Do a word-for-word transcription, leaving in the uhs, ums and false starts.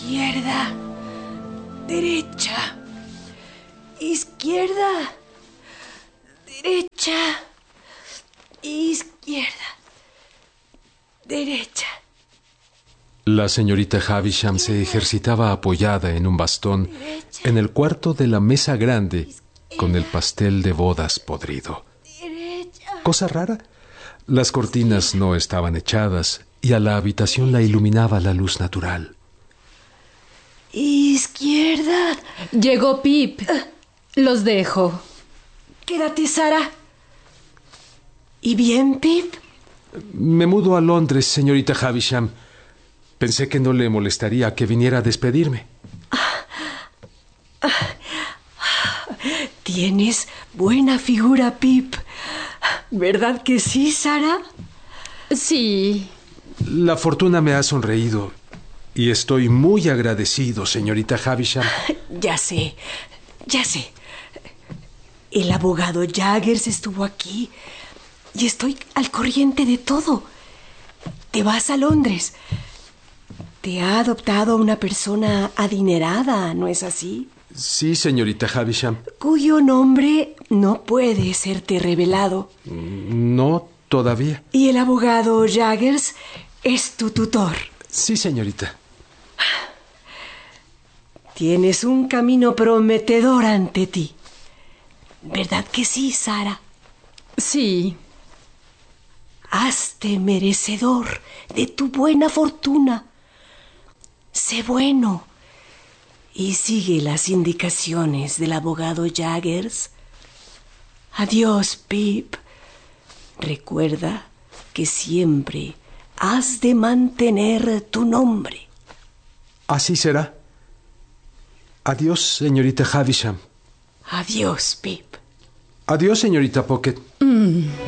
Izquierda, derecha, izquierda, derecha, izquierda, derecha. La señorita Havisham se ejercitaba apoyada en un bastón en el cuarto de la mesa grande con el pastel de bodas podrido. Cosa rara, las cortinas no estaban echadas y a la habitación la iluminaba la luz natural. Izquierda. Llegó Pip. Los dejo. Quédate, Sara. ¿Y bien, Pip? Me mudo a Londres, señorita Havisham. Pensé que no le molestaría que viniera a despedirme. Tienes buena figura, Pip. ¿Verdad que sí, Sara? Sí. La fortuna me ha sonreído y estoy muy agradecido, señorita Havisham. Ya sé, ya sé. El abogado Jaggers estuvo aquí y estoy al corriente de todo. Te vas a Londres. Te ha adoptado una persona adinerada, ¿no es así? Sí, señorita Havisham. Cuyo nombre no puede serte revelado. No, todavía. Y el abogado Jaggers es tu tutor. Sí, señorita. Tienes un camino prometedor ante ti. ¿Verdad que sí, Sara? Sí. Hazte merecedor de tu buena fortuna. Sé bueno y sigue las indicaciones del abogado Jaggers. Adiós, Pip. Recuerda que siempre has de mantener tu nombre. Así será. Adiós, señorita Havisham. Adiós, Pip. Adiós, señorita Pocket. Mm.